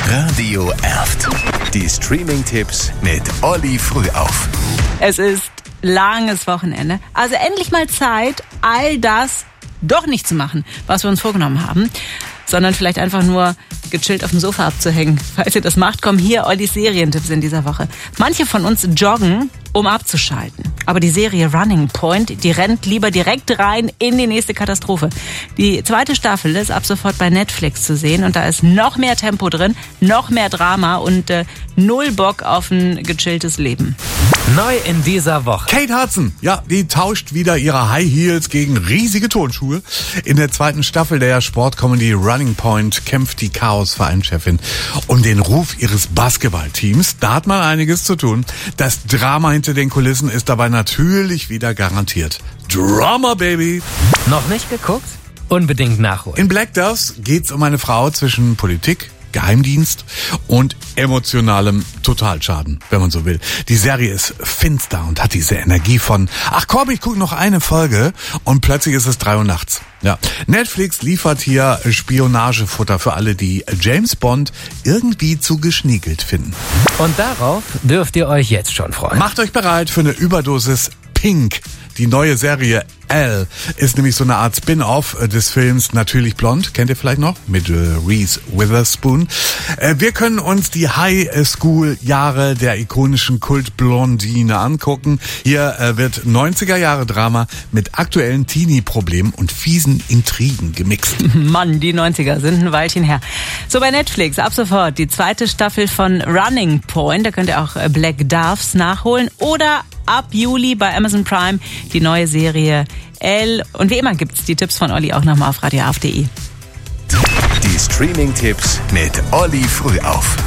Radio Erft. Die Streaming-Tipps mit Olli Frühauf. Es ist langes Wochenende. Also endlich mal Zeit, all das doch nicht zu machen, was wir uns vorgenommen haben, sondern vielleicht einfach nur gechillt auf dem Sofa abzuhängen. Falls ihr das macht, kommen hier Ollis Serientipps in dieser Woche. Manche von uns joggen, um abzuschalten. Aber die Serie Running Point, die rennt lieber direkt rein in die nächste Katastrophe. Die zweite Staffel ist ab sofort bei Netflix zu sehen und da ist noch mehr Tempo drin, noch mehr Drama und null Bock auf ein gechilltes Leben. Neu in dieser Woche. Kate Hudson, ja, die tauscht wieder ihre High Heels gegen riesige Turnschuhe. In der zweiten Staffel der Sportcomedy Running Point kämpft die Chaos-Vereinschefin um den Ruf ihres Basketballteams. Da hat man einiges zu tun. Das Drama hinter den Kulissen ist dabei natürlich wieder garantiert. Drama, Baby! Noch nicht geguckt? Unbedingt nachholen. In Black Doves geht's um eine Frau zwischen Politik, Geheimdienst und emotionalem Totalschaden, wenn man so will. Die Serie ist finster und hat diese Energie von, ach komm, ich gucke noch eine Folge und plötzlich ist es 3 Uhr nachts. Ja. Netflix liefert hier Spionagefutter für alle, die James Bond irgendwie zu geschniegelt finden. Und darauf dürft ihr euch jetzt schon freuen. Macht euch bereit für eine Überdosis Pink. Die neue Serie Elle ist nämlich so eine Art Spin-off des Films Natürlich Blond. Kennt ihr vielleicht noch? Mit Reese Witherspoon. Wir können uns die High-School-Jahre der ikonischen Kultblondine angucken. Hier wird 90er-Jahre-Drama mit aktuellen Teenie-Problemen und fiesen Intrigen gemixt. Mann, die 90er sind ein Weilchen her. So, bei Netflix ab sofort die zweite Staffel von Running Point. Da könnt ihr auch Black Doves nachholen. Oder ab Juli bei Amazon Prime die neue Serie Elle. Und wie immer gibt's die Tipps von Olli auch nochmal auf radioaf.de. Die Streaming-Tipps mit Olli Frühauf.